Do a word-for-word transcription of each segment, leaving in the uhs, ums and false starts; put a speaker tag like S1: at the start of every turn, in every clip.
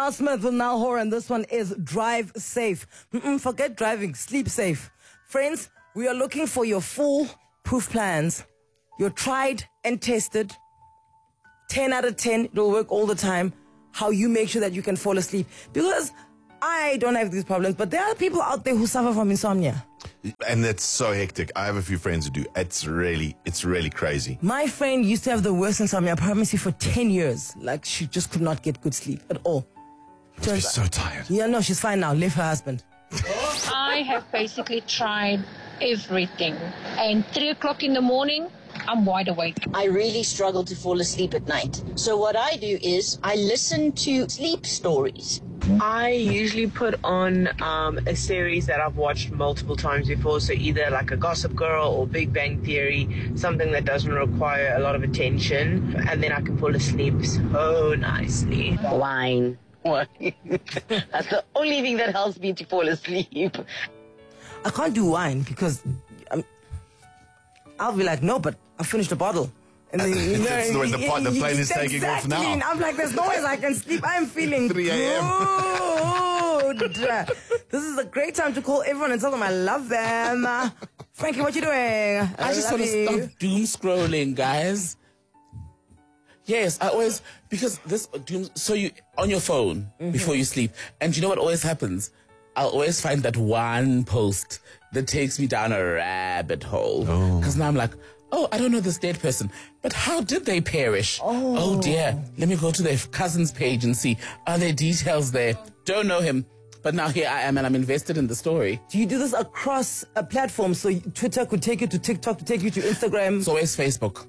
S1: Niall Smith with Niall Horan. This one is Drive Safe. Mm-mm, forget driving, sleep safe. Friends, we are looking for your full proof plans. You're tried and tested. ten out of ten, it'll work all the time. How you make sure that you can fall asleep. Because I don't have these problems, but there are people out there who suffer from insomnia.
S2: And it's so hectic. I have a few friends who do. It's really, it's really crazy.
S1: My friend used to have the worst insomnia, I promise you, for ten years. Like, she just could not get good sleep at all.
S2: She was so tired.
S1: Yeah, no, she's fine now. Left her husband.
S3: I have basically tried everything. And three o'clock in the morning, I'm wide awake.
S4: I really struggle to fall asleep at night. So what I do is I listen to sleep stories.
S5: I usually put on um, a series that I've watched multiple times before, so either like a Gossip Girl or Big Bang Theory, something that doesn't require a lot of attention, and then I can fall asleep so nicely.
S4: Wine. Wine. That's the only thing that helps me to fall asleep.
S1: I can't do wine because I'm, I'll be like, no, but I finished the bottle. And then, you know,
S2: It's when the, pot, the plane is
S1: exactly.
S2: taking off now.
S1: And I'm like, there's no way I can sleep. I'm feeling
S2: three a.m.
S1: good. This is a great time to call everyone and tell them I love them. Uh, Frankie, what you doing? I,
S6: I just
S1: love
S6: want to
S1: you.
S6: stop doom scrolling, guys. Yes, I always, because this doom, so you, on your phone mm-hmm. before you sleep, and you know what always happens? I'll always find that one post that takes me down a rabbit hole. Because oh. now I'm like, oh, I don't know this dead person, but how did they perish? Oh. oh dear, let me go to their cousin's page and see, are there details there? Don't know him, but now here I am and I'm invested in the story.
S1: Do you do this across a platform? So Twitter could take you to TikTok, to take you to Instagram?
S6: It's always Facebook.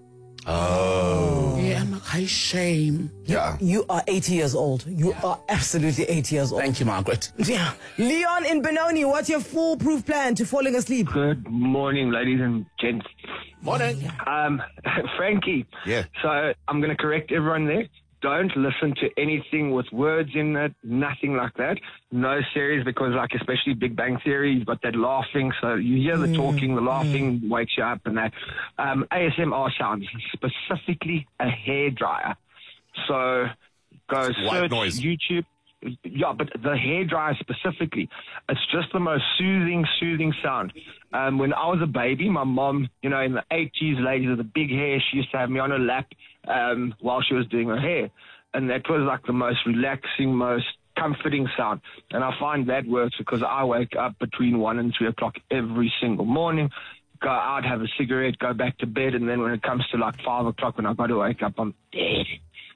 S2: Oh.
S6: Yeah, I'm like, high shame.
S2: Yeah.
S1: You are eighty years old. You yeah. are absolutely eighty years old.
S6: Thank you, Margaret.
S1: Yeah. Leon in Benoni, what's your foolproof plan to falling asleep?
S7: Good morning, ladies and gents.
S2: Morning.
S7: Um, Frankie.
S2: Yeah.
S7: So I'm going to correct everyone there. Don't listen to anything with words in it, nothing like that. No series, because like especially Big Bang Theory, you've got that laughing, so you hear the mm. talking, the laughing mm. wakes you up and that. Um, A S M R sounds, specifically a hairdryer. So go
S2: White
S7: search
S2: noise.
S7: YouTube. Yeah, but the hairdryer specifically, it's just the most soothing, soothing sound. Um, when I was a baby, my mom, you know, in the eighties, lady with the big hair, she used to have me on her lap um, while she was doing her hair. And that was like the most relaxing, most comforting sound. And I find that works because I wake up between one and three o'clock every single morning, go out, have a cigarette, go back to bed, and then when it comes to like five o'clock when I've got to wake up, I'm dead.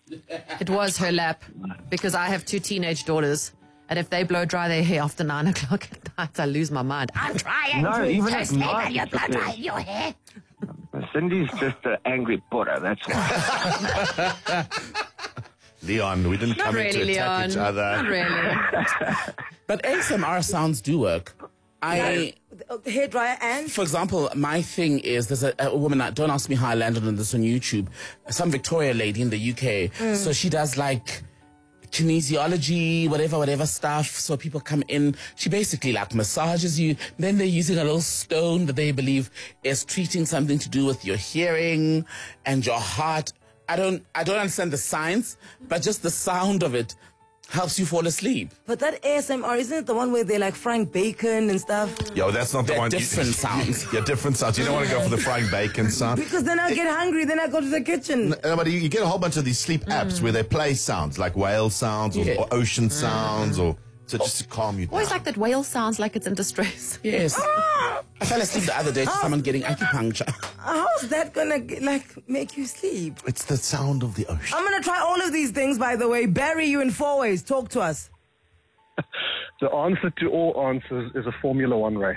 S8: It was her lap, because I have two teenage daughters, and if they blow dry their hair after nine o'clock at night, I lose my mind. I'm trying
S7: no,
S8: to
S7: even
S8: to
S7: at
S8: sleep
S7: night,
S8: and you blow dry your hair.
S7: Cindy's just an angry butter, that's why.
S2: Leon, we didn't
S8: Not
S2: come
S8: really,
S2: in to attack
S8: Leon.
S2: each other.
S8: Not really.
S6: But A S M R sounds do work. I...
S1: Hairdryer and?
S6: For example, my thing is, there's a, a woman, don't ask me how I landed on this on YouTube, some Victoria lady in the U K. Mm. So she does like kinesiology, whatever, whatever stuff. So people come in, she basically like massages you. Then they're using a little stone that they believe is treating something to do with your hearing and your heart. I don't, I don't understand the science, but just the sound of it helps you fall asleep.
S1: But that A S M R, isn't it the one where they're like frying bacon and stuff?
S2: Yo, that's not the
S6: They're
S2: one.
S6: different sounds.
S2: Yeah, different sounds. You don't want to go for the frying bacon sound.
S1: Because then I get hungry, then I go to the kitchen.
S2: No, but you, you get a whole bunch of these sleep apps mm. where they play sounds, like whale sounds or,
S6: yeah.
S2: or ocean sounds, or so just to calm you down.
S8: Always like that whale sounds like it's in distress.
S6: Yes. I fell asleep the other day to someone getting acupuncture.
S1: How's that gonna like make you sleep?
S2: It's the sound of the ocean.
S1: I'm gonna try all of these things, by the way. Barry, you in Four Ways. Talk to us.
S9: The answer to all answers is a Formula One race.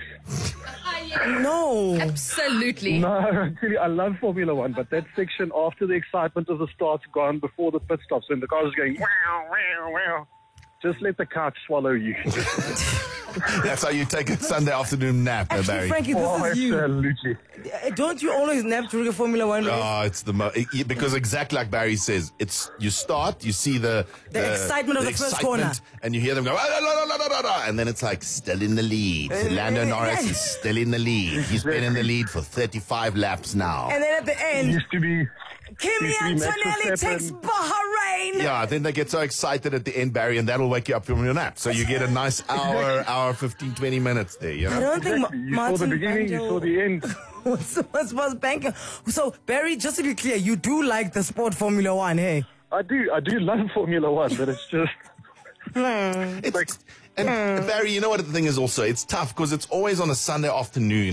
S1: No.
S8: Absolutely.
S9: No, actually, I love Formula One, but that section after the excitement of the start's gone, before the pit stops, when the car is going, wow, wow, wow, just let the couch swallow you.
S2: That's how you take a Sunday afternoon nap,
S1: Actually,
S2: Barry.
S1: Frankie, this
S9: oh,
S1: is you.
S9: Absolutely.
S1: Don't you always nap during a Formula One race?
S2: Oh, it's the mo- it, because exactly like Barry says, it's you start, you see the
S1: the, the excitement of the, the first corner,
S2: and you hear them go, ah, la, la, la, la, la, and then it's like still in the lead. Lando Norris is still in the lead. He's been in the lead for thirty-five laps now.
S1: And then at the end,
S9: It used to be.
S1: Kimi
S9: Q three Max
S1: Antonelli
S9: Verstappen.
S1: takes Bahrain.
S2: Yeah, then they get so excited at the end, Barry, and that'll wake you up from your nap. So you get a nice hour, hour, fifteen, twenty minutes there, you
S1: I
S2: know?
S1: don't think
S9: Exactly.
S1: Ma-
S9: You
S1: Martin
S9: saw the beginning, you
S1: Brundle-
S9: saw the end.
S1: what's, what's, what's banking? So, Barry, just to be clear, you do like the sport Formula One, hey?
S9: I do, I do love Formula One, but it's just.
S2: It's, and Barry, you know what the thing is also? It's tough because it's always on a Sunday afternoon.